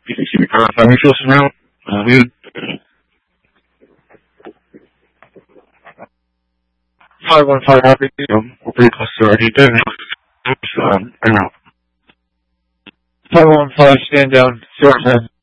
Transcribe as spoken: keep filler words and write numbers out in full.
You can see me power five resources now. Uh, we five one five happy. Um, we're pretty close to our heat there now. Um, I don't know. five one five, stand down. Zero,